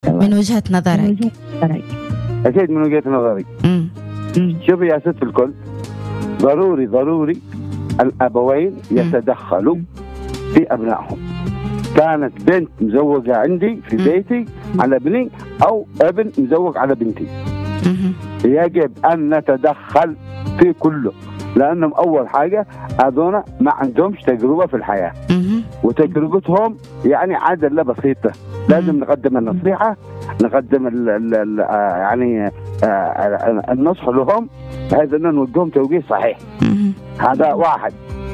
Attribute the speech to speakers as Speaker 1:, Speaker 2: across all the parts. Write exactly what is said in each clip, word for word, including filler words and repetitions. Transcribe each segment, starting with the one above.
Speaker 1: من وجهة نظرك.
Speaker 2: أكيد من وجهة نظري.
Speaker 1: مم.
Speaker 2: شوفي يا ست الكل، ضروري ضروري الأبوين يتدخلوا في أبنائهم. كانت بنت مزوجة عندي في
Speaker 1: مم.
Speaker 2: بيتي على ابني أو ابن مزوج على بنتي،
Speaker 1: مم.
Speaker 2: يجب أن نتدخل في كله، لأنهم أول حاجة هذونا ما عندهمش تجربة في الحياة،
Speaker 1: مم.
Speaker 2: وتجربتهم يعني عادة بسيطة. لازم نقدم النصيحة، نقدم ال ال ال يعني آه النصح لهم بحيث أن نوجههم توجيه صحيح.
Speaker 1: مم.
Speaker 2: هذا واحد.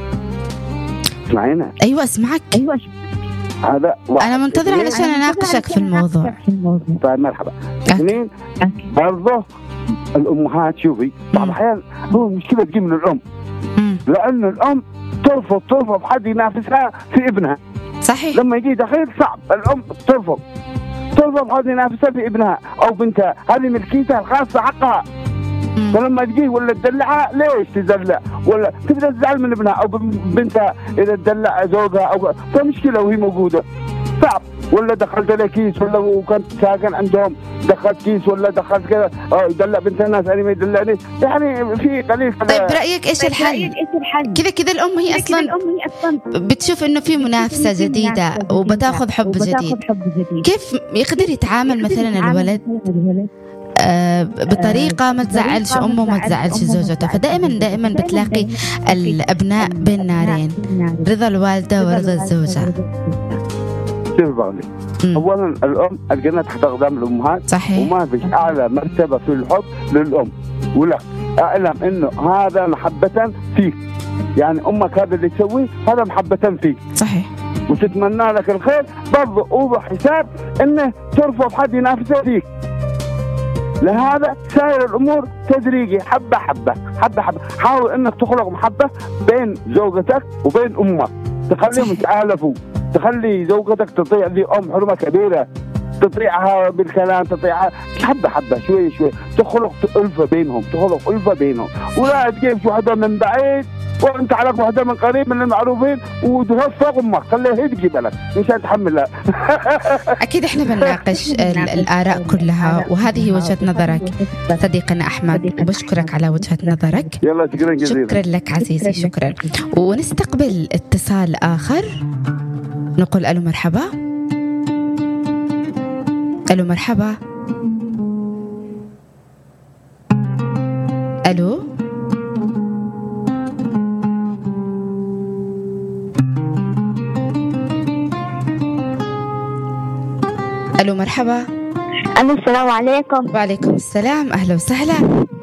Speaker 2: اسمعينا.
Speaker 1: أيوة أسمعك.
Speaker 3: أيوة
Speaker 2: هذا واحد.
Speaker 1: أنا منتظرة علشان أناقشك في الموضوع.
Speaker 2: طيب مرحبا. اثنين، برضه الأمهات شوفي بعض الأحيان هو المشكلة تجي من الأم،
Speaker 1: مم.
Speaker 2: لأن الأم ترفض ترفض حد ينافسها في ابنها.
Speaker 1: صحيح.
Speaker 2: لما يجي دخيل صعب، الأم ترفض ترفض حد ينافسها في ابنها أو بنتها، هذه ملكيتها الخاصة حقها.
Speaker 1: مم.
Speaker 2: فلما تجي ولا تدلعها، ليش تدلع؟ ولا تبدأ تزعل من ابنها أو بنتها إذا تدلع زوجها أو فمشكلة وهي موجودة. صعب. ولا دخلت لها كيس، ولا وكنت ساكن عندهم دخلت كيس، ولا دخلت كذا يدلع بنت الناس أنا ما يدلعني، يعني في قليل.
Speaker 1: طيب برأيك إيش الحل؟ كذا كذا الأم هي أصلا بتشوف إنه في منافسة جديدة وبتاخذ حب جديد. كيف يقدر يتعامل مثلا الولد آه بطريقة ما تزعلش أمه وما تزعلش زوجته؟ فدائما دائما بتلاقي الأبناء بين نارين، رضا الوالدة ورضا الزوجة.
Speaker 2: شوف بغلي، أولا الأم الجنة تحت أقدام الأمهات.
Speaker 1: صحيح.
Speaker 2: وما فيش أعلى مرتبة في الحب للأم. ولا أعلم إنه هذا محبة فيك، يعني أمك هذا اللي تسويه هذا محبة فيك.
Speaker 1: صحيح.
Speaker 2: وتتمنى لك الخير برضه، وبحساب إنه ترفض حد ينافسه فيك. لهذا سائر الأمور تدريجي، حبة حبة حبة حبة. حاول إنك تخلق محبة بين زوجتك وبين أمك، تخليهم يتآلفوا، تخلي زوجتك تطيع ذي أم حرمة كبيرة، تطيعها بالكلام، تطيعها حبة حبة شوي شوي، تخلق ألفة بينهم، تخلق ألفة بينهم. ولا تجيب واحدة من بعيد وانت عليك واحدة من قريب من المعروفين وتوفق أمك، خليها هي تجيب لك مشان تحملها.
Speaker 1: أكيد إحنا بنناقش الآراء كلها، وهذه وجهة نظرك صديقنا أحمد، وبشكرك على وجهة نظرك.
Speaker 2: يلا شكرا جزيلا.
Speaker 1: شكرا لك عزيزي، شكرا. ونستقبل اتصال آخر، نقول ألو مرحبا. ألو مرحبا. ألو ألو مرحبا.
Speaker 3: ألو السلام عليكم.
Speaker 1: وعليكم السلام، أهلا وسهلا.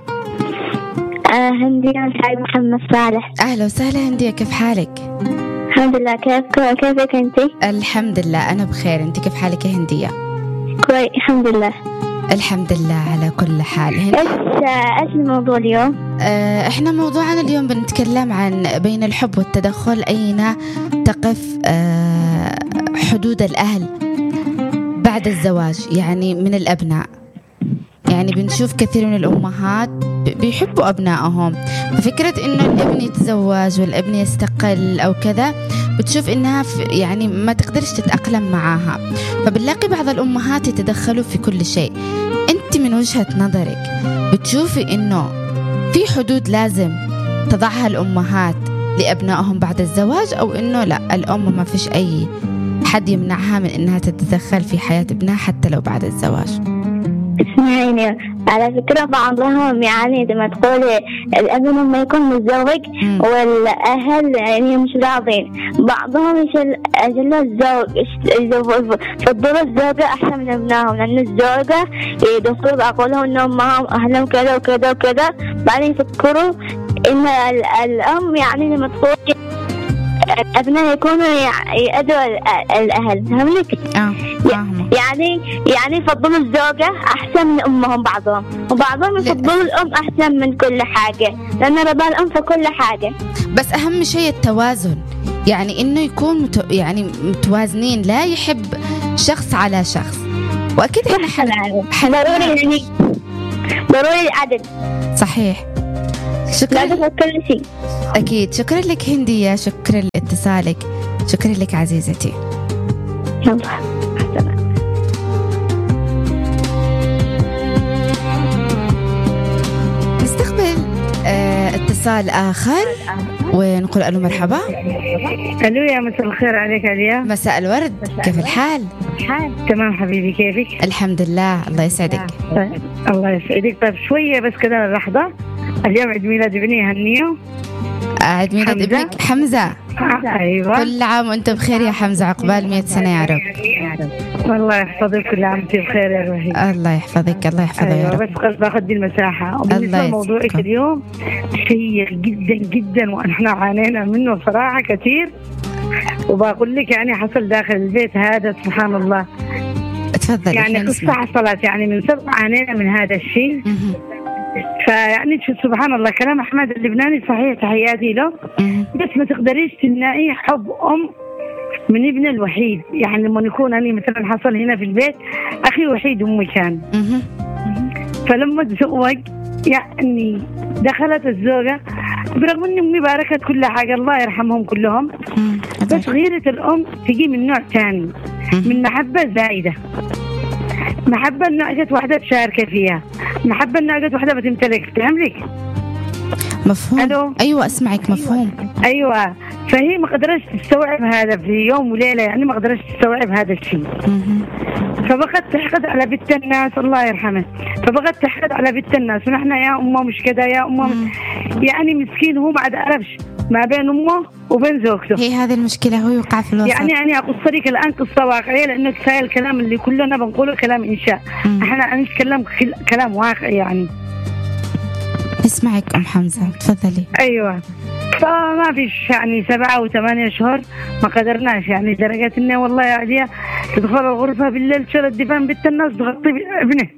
Speaker 3: آه هندية سعيد محمد صالح.
Speaker 1: أهلا وسهلا هندية، كيف حالك؟
Speaker 3: الحمد لله. كيف كيفك أنتي؟
Speaker 1: الحمد لله أنا بخير، أنت كيف حالك يا هندية؟
Speaker 3: كويس الحمد لله.
Speaker 1: الحمد لله على كل حال.
Speaker 3: إيش إيش الموضوع اليوم؟
Speaker 1: آه إحنا موضوعنا اليوم بنتكلم عن بين الحب والتدخل، أين تقف آه حدود الأهل بعد الزواج يعني من الأبناء. يعني بنشوف كثير من الأمهات بيحبوا أبنائهم، ففكرة إنه الابن يتزوج والابن يستقل أو كذا بتشوف إنها يعني ما تقدرش تتأقلم معاها، فبنلاقي بعض الأمهات يتدخلوا في كل شيء. أنت من وجهة نظرك بتشوفي إنه في حدود لازم تضعها الأمهات لأبنائهم بعد الزواج، أو إنه لا، الأم ما فيش أي حد يمنعها من إنها تتدخل في حياة ابنها حتى لو بعد الزواج؟
Speaker 3: اسمعيني، على فكرة بعضهم يعني لما تقولي الابن لما يكون متزوج والأهل يعني مش راضين، بعضهم يشيلوا الزوج، يفضلوا الزوجة أحسن من ابنائهم، لأن الزوجة يدخلوا بعقولهم إنهم معهم أهلهم كذا وكذا وكذا، بعدين يفكروا إن الأم يعني لما تقولي أبناء يكونوا يأذوا الأهل، فهملك؟
Speaker 1: آه.
Speaker 3: يعني يعني يفضلوا الزوجة أحسن من أمهم بعضهم، وبعضهم يفضلوا الأم أحسن من كل حاجة، لأن رضا الأم في كل حاجة.
Speaker 1: بس أهم شيء التوازن، يعني إنه يكون متو... يعني متوازنين، لا يحب شخص على شخص. وأكيد إحنا حل...
Speaker 3: حل... ضروري يعني ضروري العدل.
Speaker 1: صحيح. شكرا
Speaker 3: لك كل شيء.
Speaker 1: أكيد. شكرا لك هندية، شكرا لاتصالك، شكرا لك عزيزتي.
Speaker 3: يلا
Speaker 1: اتصال آخر ونقول ألو مرحبا.
Speaker 4: الو يا مساء الخير عليك عليا.
Speaker 1: مساء الورد، كيف الحال؟
Speaker 4: تمام حبيبي، كيفك؟
Speaker 1: الحمد لله، الله يسعدك.
Speaker 4: طيب. الله يسعدك. طيب شوية بس كذا لحظة، اليوم عيد ميلاد ابني هنيه.
Speaker 1: عيد ميلاد ابنك حمزة؟
Speaker 4: آه ايوه.
Speaker 1: كل عام وانت بخير يا حمزة، عقبال مئة سنة يا رب.
Speaker 4: والله يحفظك، كل عام وانت بخير يا روحي.
Speaker 1: الله يحفظك، الله يحفظه
Speaker 4: أيوة
Speaker 1: يا رب.
Speaker 4: بس قلت باخذ دي المساحة. وبالنسبة لموضوعك اليوم شيق جدا جدا، ونحن عانينا منه صراحة كثير، وبقول لك يعني حصل داخل البيت هذا سبحان الله.
Speaker 1: تفضل.
Speaker 4: يعني قصة حصلت يعني من سبق عانينا من هذا الشيء. فيعني سبحان الله كلام أحمد اللبناني صحيح، تحياتي له. بس ما تقدريش تمنعي حب أم من ابن الوحيد. يعني لما يكون أنا مثلا حصل هنا في البيت أخي وحيد أمي كان، فلما تزوج يعني دخلت الزوجة، برغم أن أمي باركت كل حاجة الله يرحمهم كلهم، بس غيرة الأم تجي من نوع ثاني، من محبة زايدة، محبة أن أجت واحدة تشارك فيها، محبة أن أجت واحدة بتمتلك، تملك.
Speaker 1: مفهوم.
Speaker 4: ألو؟
Speaker 1: أيوة أسمعك، مفهوم.
Speaker 4: أيوة، فهي ما قدرتش تستوعب هذا في يوم وليلة، يعني ما قدرتش تستوعب هذا الشيء. فبقت تحقد على بنت الناس الله يرحمه، فبقت تحقد على بنت الناس، ونحن يا أمه مش كذا يا أمه. يعني مسكين هو ما عاد عرفش ما بين أمه وبين زوجته.
Speaker 1: هي هذه المشكلة، هو يوقع في الوسط.
Speaker 4: يعني أنا أقص لك الآن قصة واقعية، لأنه كفاية الكلام اللي كلنا بنقوله كلام إنشاء. احنا نتكلم كلام واقع يعني.
Speaker 1: اسمعك أم حمزة، تفضلي.
Speaker 4: أيوة، فما فيش يعني سبعة وثمانية شهور ما قدرناش، يعني درجة إنه والله يا عديا تدخل الغرفة بالليل تشيل الدفان بنت الناس تغطي ابنه.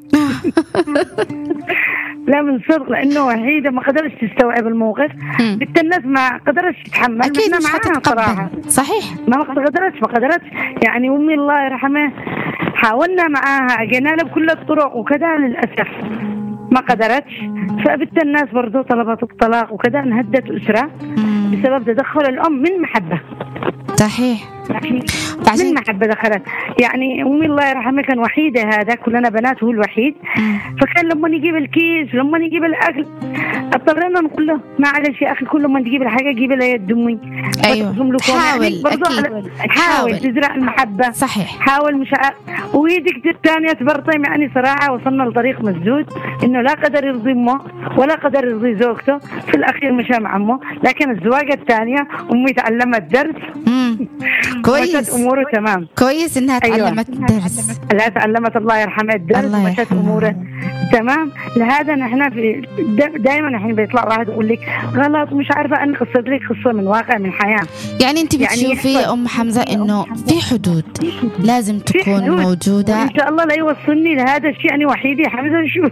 Speaker 4: لا من صدق، لأنه وحيدة ما قدرش تستوعب الموقف. بنت الناس ما قدرش تتحمل.
Speaker 1: أكيد مش هتتقبل. صحيح.
Speaker 4: ما قدرتش ما قدرتش يعني أمي الله يرحمها حاولنا معاها، جينا لها بكل الطرق وكذا، للأسف ما قدرتش. فبنت الناس برضو طلبت الطلاق وكذا، انهدت أسرة بسبب تدخل الأم من محبة.
Speaker 1: صحيح.
Speaker 4: من محبة دخلت. يعني أمي الله يرحمها كان وحيدة، هذا كلنا بنات هو الوحيد. فكان لما نجيب الكيس لما نجيب الأكل اضطرينا نقول له معلش يا أخي، كل ما تجيب الحاجة جيب لها يد أمي.
Speaker 1: أيوة. حاول
Speaker 4: يعني
Speaker 1: أكيد.
Speaker 4: حاول تزرع المحبة.
Speaker 1: صحيح.
Speaker 4: حاول مش ع... ويدك الثانية تبرطم. يعني صراحة وصلنا لطريق مسدود، إنه لا قدر يرضي أمه ولا قدر يرضي زوجته، في الأخير مشى مع أمه. لكن الزواجة الثانية أمي تعلمت درس.
Speaker 1: كويس.
Speaker 4: أموره تمام.
Speaker 1: كويس إنها تعلمت
Speaker 4: أيوة.
Speaker 1: درس.
Speaker 4: لا تعلمت الله يرحمها الدرس، ومشت أموره تمام. لهذا نحن في دائما نحن بيطلع واحد يقول لك غلط مش عارفة، أنا قصت لك قصة من واقع من حياة.
Speaker 1: يعني أنت بتشوفي يعني أم حمزة إنه في حدود لازم تكون حدود موجودة.
Speaker 4: إن شاء الله لا يوصلني لهذا الشيء. أنا وحيدة يا حمزة نشوف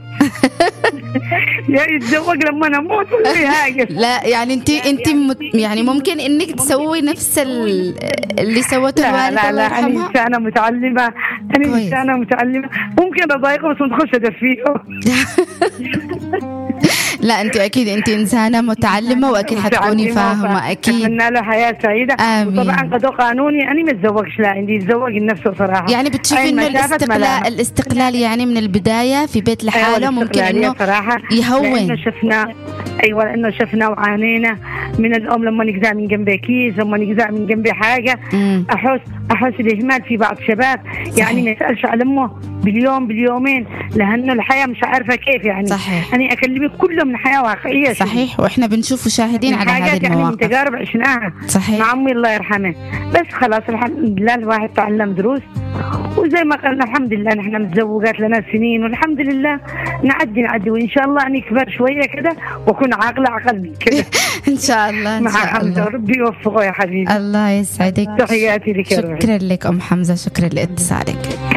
Speaker 4: يتزوج لما نموت ولا حاجة.
Speaker 1: لا يعني أنت أنت يعني ممكن إنك تسوي نفس اللي سوته الوالدة الله يرحمها.
Speaker 4: أنا إنسانة متعلمة، أنا إنسانة متعلمة، ممكن أضايقه بس نخش أدفيه.
Speaker 1: لا أنت أكيد أنت إنسانة متعلمة، وأكيد حتكوني فاهمة. أكيد
Speaker 4: أتمنى له حياة سعيدة. آمين. وطبعا قدو قانوني أنا ما أتزوجش، لا عندي يتزوج النفس صراحة.
Speaker 1: يعني بتشوفي إنه الاستقلال الإستقلال يعني من البداية في بيت لحاله. أيوة ممكن إنه يهون.
Speaker 4: لأنه شفنا أيوة لأنه شفنا وعانينا من الأم لما نجزع من جنبي كيس، لما نجزع من جنبي حاجة. مم. أحس أحس الإهمال في بعض شباب. يعني ما يسألش على أمه باليوم باليومين، لأنه الحياة مش عارفة كيف. يعني
Speaker 1: صحيح.
Speaker 4: أنا أكلمك كله من حياة واقعية.
Speaker 1: صحيح. وإحنا بنشوف وشاهدين على هذه المواقف.
Speaker 4: يعني من تجارب عشناها.
Speaker 1: صحيح.
Speaker 4: مع أمي الله يرحمها. بس خلاص الحمد لله الواحد تعلم دروس، وزي ما قلنا الحمد لله نحن متزوجات لنا سنين، والحمد لله نعدي نعدي، وإن شاء الله أني كبر شوية كده وأكون عاقلة عقل كده.
Speaker 1: إن شاء الله.
Speaker 4: مع حمزة ربي يوفقه يا حبيبي.
Speaker 1: الله يسعدك.
Speaker 4: تحياتي لك.
Speaker 1: شكرا لك أم حمزة، شكرا لاتصالك.